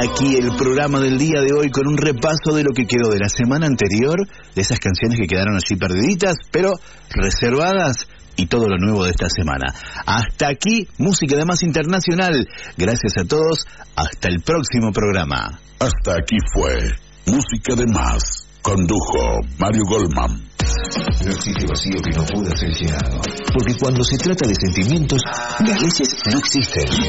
aquí el programa del día de hoy con un repaso de lo que quedó de la semana anterior, de esas canciones que quedaron allí perdiditas, pero reservadas, y todo lo nuevo de esta semana. Hasta aquí, música de más internacional. Gracias a todos, hasta el próximo programa. Hasta aquí fue Música de Más. Condujo Mario Goldman. No existe vacío que no pueda ser llenado, porque cuando se trata de sentimientos, las leyes no existen.